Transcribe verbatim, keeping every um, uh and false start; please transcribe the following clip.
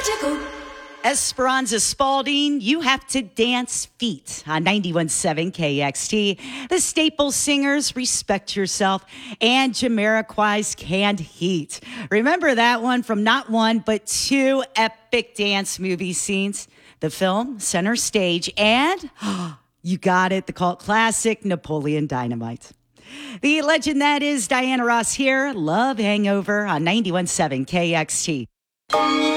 Esperanza Spalding, You Have to Dance Feet on ninety-one point seven K X T. The Staple Singers, Respect Yourself, and Jamiroquai's Canned Heat. Remember that one from not one, but two epic dance movie scenes. The film, Center Stage, and, oh, you got it, the cult classic, Napoleon Dynamite. The legend that is Diana Ross here, Love Hangover on ninety-one point seven K X T.